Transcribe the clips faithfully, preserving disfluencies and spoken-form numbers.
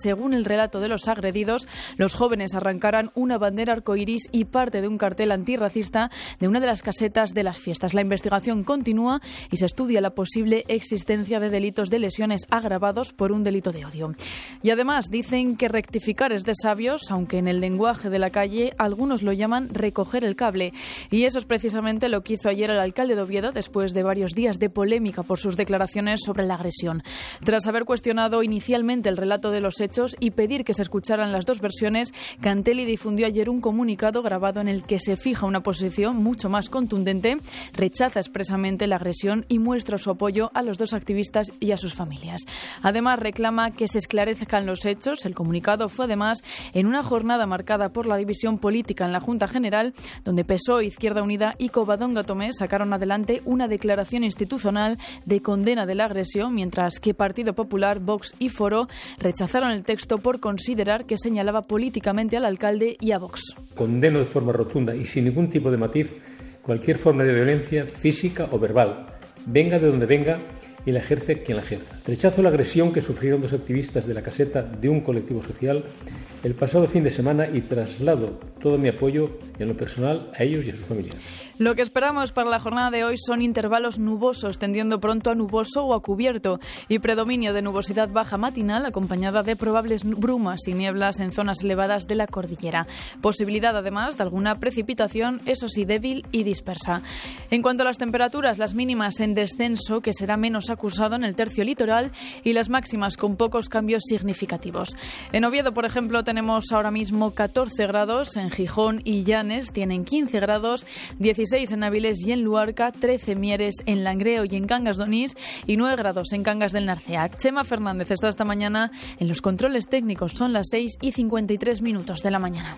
según el relato de los agredidos, los jóvenes arrancaran una bandera arcoiris y parte de un cartel antirracista de una de las casetas de las fiestas. La investigación continúa y se estudia la posible existencia de delitos de lesiones agravados por un delito de odio. Y además dicen que rectificar es de sabios, aunque en el lenguaje de la calle algunos lo llaman recoger el cable. Y eso es precisamente lo que hizo ayer el alcalde de Oviedo después de varios días de polémica por sus declaraciones sobre la agresión. Tras haber cuestionado inicialmente el relato de los hechos y pedir que se escucharan las dos versiones, Cantelli difundió ayer un comunicado grabado en el que se fija una posición mucho más contundente, rechaza expresamente la agresión y muestra su apoyo a los dos activistas y a sus familias. Además, reclama que se esclarezcan los hechos. El comunicado fue además en una jornada marcada por la división política en la Junta General, donde P S O E, Izquierda Unida y Covadonga Tomé sacaron adelante una declaración institucional de condena de la agresión, mientras que Partido Popular, Vox y Foro rechazaron el texto por considerar que señalaba políticamente al alcalde y a Vox. Condeno de forma rotunda y sin ningún tipo de matiz cualquier forma de violencia física o verbal, venga de donde venga y la ejerce quien la ejerza. Rechazo la agresión que sufrieron dos activistas de la caseta de un colectivo social el pasado fin de semana y traslado todo mi apoyo en lo personal a ellos y a sus familias. Lo que esperamos para la jornada de hoy son intervalos nubosos, tendiendo pronto a nuboso o a cubierto, y predominio de nubosidad baja matinal acompañada de probables brumas y nieblas en zonas elevadas de la cordillera. Posibilidad además de alguna precipitación, eso sí débil y dispersa. En cuanto a las temperaturas, las mínimas en descenso, que será menos acusado en el tercio litoral, y las máximas con pocos cambios significativos. En Oviedo, por ejemplo, tenemos ahora mismo catorce grados, en Gijón y Llanes tienen quince grados, dieciséis en Avilés y en Luarca, trece en Mieres, en Langreo y en Cangas de Onís y nueve grados en Cangas del Narcea. Chema Fernández está esta mañana en los controles técnicos. Son las seis y cincuenta y tres minutos de la mañana.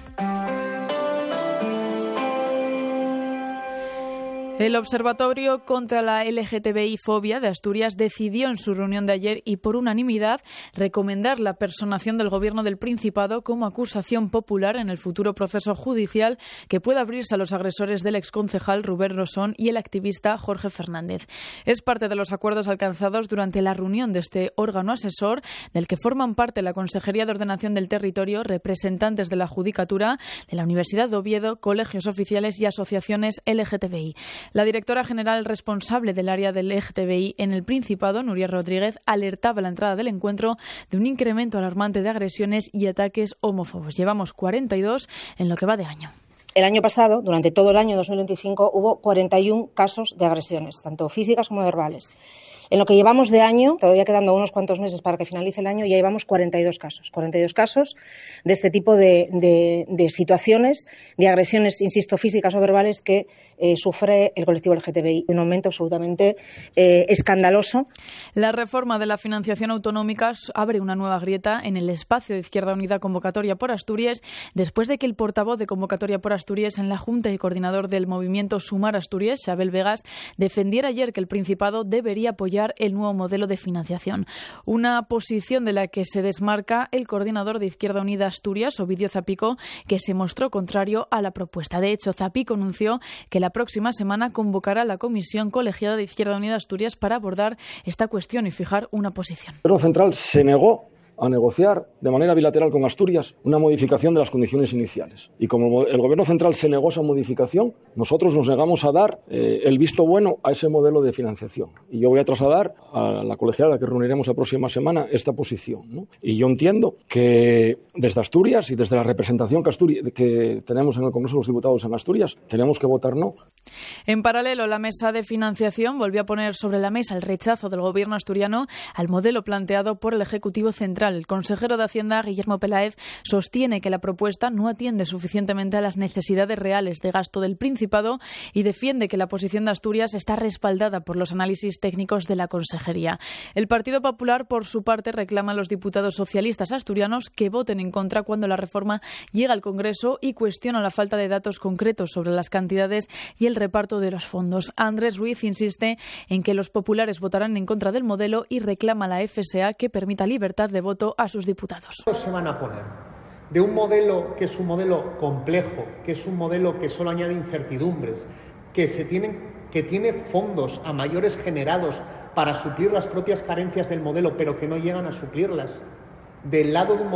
El Observatorio contra la L G T B I fobia de Asturias decidió en su reunión de ayer y por unanimidad recomendar la personación del Gobierno del Principado como acusación popular en el futuro proceso judicial que pueda abrirse a los agresores del exconcejal Rubén Rosón y el activista Jorge Fernández. Es parte de los acuerdos alcanzados durante la reunión de este órgano asesor, del que forman parte la Consejería de Ordenación del Territorio, representantes de la Judicatura, de la Universidad de Oviedo, colegios oficiales y asociaciones L G T B I. La directora general responsable del área del L G T B I en el Principado, Nuria Rodríguez, alertaba a la entrada del encuentro de un incremento alarmante de agresiones y ataques homófobos. Llevamos cuarenta y dos en lo que va de año. El año pasado, durante todo el año dos mil veinticinco, hubo cuarenta y uno casos de agresiones, tanto físicas como verbales. En lo que llevamos de año, todavía quedando unos cuantos meses para que finalice el año, ya llevamos cuarenta y dos casos. cuarenta y dos casos de este tipo de, de, de situaciones, de agresiones, insisto, físicas o verbales que eh, sufre el colectivo L G T B I. Un aumento absolutamente eh, escandaloso. La reforma de la financiación autonómica abre una nueva grieta en el espacio de Izquierda Unida Convocatoria por Asturias, después de que el portavoz de Convocatoria por Asturias en la Junta y coordinador del movimiento Sumar Asturias, Xabel Vegas, defendiera ayer que el Principado debería apoyar el nuevo modelo de financiación. Una posición de la que se desmarca el coordinador de Izquierda Unida Asturias, Ovidio Zapico, que se mostró contrario a la propuesta. De hecho, Zapico anunció que la próxima semana convocará la Comisión Colegiada de Izquierda Unida Asturias para abordar esta cuestión y fijar una posición. El Gobierno central se negó a negociar de manera bilateral con Asturias una modificación de las condiciones iniciales. Y como el Gobierno central se negó a esa modificación, nosotros nos negamos a dar eh, el visto bueno a ese modelo de financiación. Y yo voy a trasladar a la colegiada que reuniremos la próxima semana esta posición, ¿no? Y yo entiendo que desde Asturias y desde la representación que, Asturias, que tenemos en el Congreso de los Diputados en Asturias, tenemos que votar no. En paralelo, la mesa de financiación volvió a poner sobre la mesa el rechazo del Gobierno asturiano al modelo planteado por el Ejecutivo Central. El consejero de Hacienda, Guillermo Peláez, sostiene que la propuesta no atiende suficientemente a las necesidades reales de gasto del Principado y defiende que la posición de Asturias está respaldada por los análisis técnicos de la Consejería. El Partido Popular, por su parte, reclama a los diputados socialistas asturianos que voten en contra cuando la reforma llega al Congreso y cuestiona la falta de datos concretos sobre las cantidades y el reparto de los fondos. Andrés Ruiz insiste en que los populares votarán en contra del modelo y reclama a la F S A que permita libertad de voto a sus diputados. Se van a poner de un modelo que es un modelo complejo, que es un modelo que solo añade incertidumbres, que se tienen, que tiene fondos a mayores generados para suplir las propias carencias del modelo, pero que no llegan a suplirlas, del lado de un